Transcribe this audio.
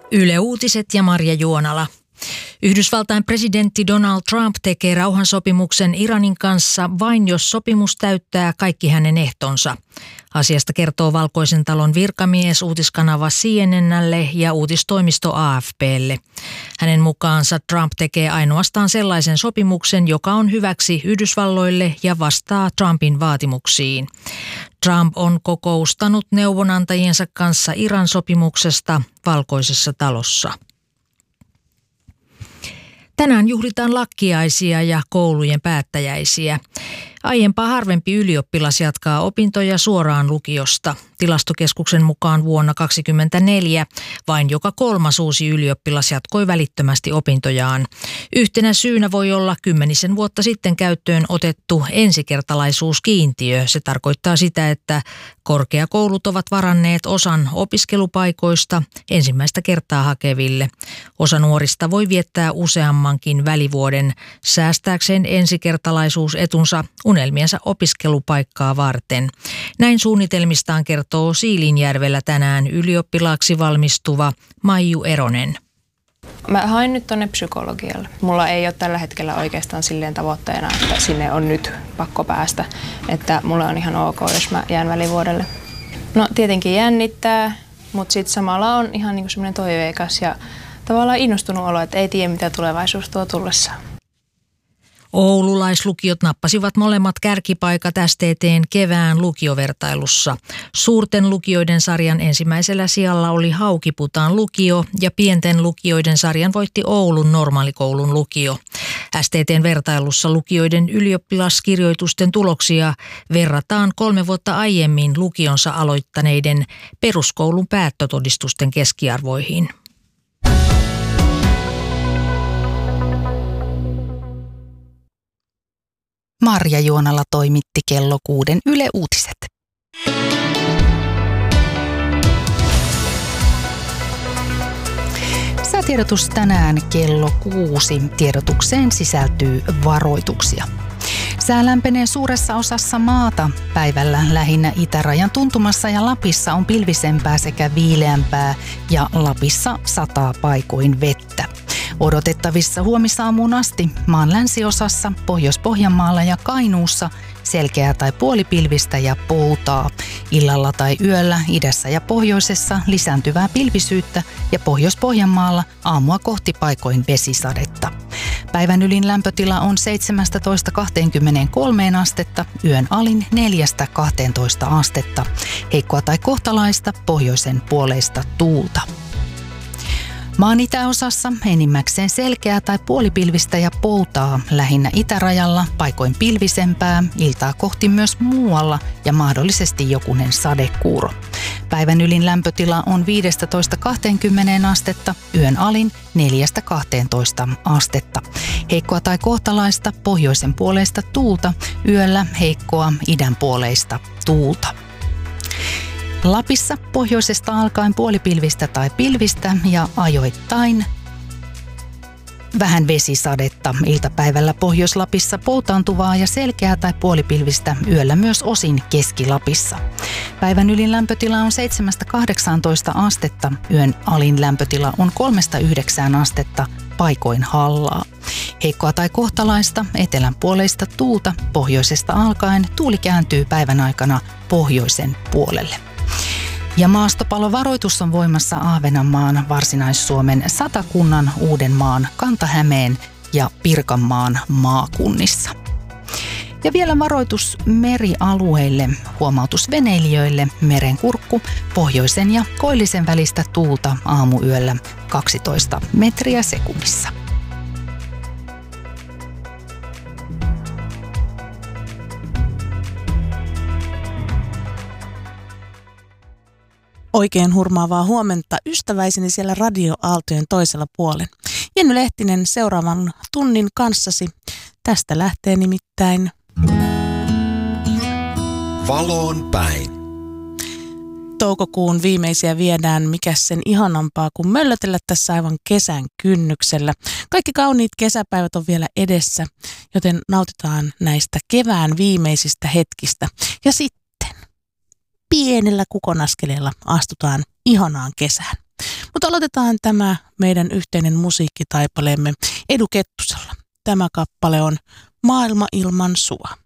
Yle Uutiset ja Marja Juonala. Yhdysvaltain presidentti Donald Trump tekee rauhansopimuksen Iranin kanssa vain jos sopimus täyttää kaikki hänen ehtonsa. Asiasta kertoo Valkoisen talon virkamies uutiskanava CNN:lle ja uutistoimisto AFP:lle. Hänen mukaansa Trump tekee ainoastaan sellaisen sopimuksen, joka on hyväksi Yhdysvalloille ja vastaa Trumpin vaatimuksiin. Trump on kokoustanut neuvonantajiensa kanssa Iran sopimuksesta Valkoisessa talossa. Tänään juhlitaan lakkiaisia ja koulujen päättäjäisiä. Aiempaa harvempi ylioppilas jatkaa opintoja suoraan lukiosta. Tilastokeskuksen mukaan vuonna 2024 vain joka kolmas uusi ylioppilas jatkoi välittömästi opintojaan. Yhtenä syynä voi olla 10 vuotta sitten käyttöön otettu ensikertalaisuuskiintiö. Se tarkoittaa sitä, että korkeakoulut ovat varanneet osan opiskelupaikoista ensimmäistä kertaa hakeville. Osa nuorista voi viettää useammankin välivuoden säästääkseen ensikertalaisuusetunsa unelmiensa opiskelupaikkaa varten. Näin suunnitelmistaan kertoo Siilinjärvellä tänään ylioppilaaksi valmistuva Maiju Eronen. Mä hain nyt tonne psykologialle. Mulla ei ole tällä hetkellä oikeastaan silleen tavoitteena, että sinne on nyt pakko päästä. Että mulla on ihan ok, jos mä jään välivuodelle. No tietenkin jännittää, mutta sitten samalla on ihan niinku semmoinen toiveikas ja tavallaan innostunut olo, että ei tiedä mitä tulevaisuus tuo tullessaan. Oululaislukiot nappasivat molemmat kärkipaikat STT:n kevään lukiovertailussa. Suurten lukioiden sarjan ensimmäisellä sijalla oli Haukiputaan lukio ja pienten lukioiden sarjan voitti Oulun normaalikoulun lukio. STT:n vertailussa lukioiden ylioppilaskirjoitusten tuloksia verrataan 3 vuotta aiemmin lukionsa aloittaneiden peruskoulun päättötodistusten keskiarvoihin. Marja Juonala toimitti kello 6 Yle Uutiset. Säätiedotus tänään kello 6. Tiedotukseen sisältyy varoituksia. Sää lämpenee suuressa osassa maata. Päivällä lähinnä itärajan tuntumassa ja Lapissa on pilvisempää sekä viileämpää ja Lapissa sataa paikoin vettä. Odotettavissa huomisaamuun asti maan länsiosassa, Pohjois-Pohjanmaalla ja Kainuussa selkeää tai puolipilvistä ja poutaa. Illalla tai yöllä idässä ja pohjoisessa lisääntyvää pilvisyyttä ja Pohjois-Pohjanmaalla aamua kohti paikoin vesisadetta. Päivän ylin lämpötila on 17-23 astetta, yön alin 4-12 astetta. Heikkoa tai kohtalaista pohjoisen puoleista tuulta. Maan itäosassa enimmäkseen selkeää tai puolipilvistä ja poutaa, lähinnä itärajalla, paikoin pilvisempää, iltaa kohti myös muualla ja mahdollisesti jokunen sadekuuro. Päivän ylin lämpötila on 15-20 astetta, yön alin 4-12 astetta. Heikkoa tai kohtalaista pohjoisen puoleista tuulta, yöllä heikkoa idän puoleista tuulta. Lapissa pohjoisesta alkaen puolipilvistä tai pilvistä ja ajoittain vähän vesisadetta. Iltapäivällä Pohjois-Lapissa poutaantuvaa ja selkeää tai puolipilvistä, yöllä myös osin Keski-Lapissa. Päivän ylin lämpötila on 7-18 astetta, yön alin lämpötila on 3-9 astetta, paikoin hallaa. Heikkoa tai kohtalaista etelän puoleista tuulta, pohjoisesta alkaen tuuli kääntyy päivän aikana pohjoisen puolelle. Ja maastopalovaroitus on voimassa Ahvenanmaan, Varsinais-Suomen, Satakunnan, Uudenmaan, Kanta-Hämeen ja Pirkanmaan maakunnissa. Ja vielä varoitus merialueille, huomautus veneilijöille, merenkurkku, pohjoisen ja koillisen välistä tuulta aamuyöllä 12 metriä sekunnissa. Oikein hurmaavaa huomenta ystäväiseni siellä radioaaltojen toisella puolen. Jenny Lehtinen seuraavan tunnin kanssasi. Tästä lähtee nimittäin Valoon päin. Toukokuun viimeisiä viedään, mikä sen ihanampaa kuin möllötellä tässä aivan kesän kynnyksellä. Kaikki kauniit kesäpäivät on vielä edessä, joten nautitaan näistä kevään viimeisistä hetkistä. Ja sitten pienellä kukonaskeleella astutaan ihanaan kesään. Mutta Mutta aloitetaan tämä meidän yhteinen musiikkitaipaleemme Edu Kettusella. Tämä kappale on Maailma ilman sua.